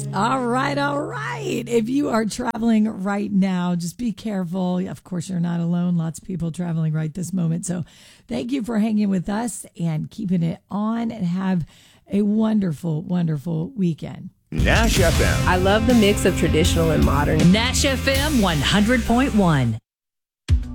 All right, all right. If you are traveling right now, just be careful. Of course, you're not alone. Lots of people traveling right this moment. So thank you for hanging with us and keeping it on, and have a wonderful, wonderful weekend. Nash FM. I love the mix of traditional and modern. Nash FM 100.1.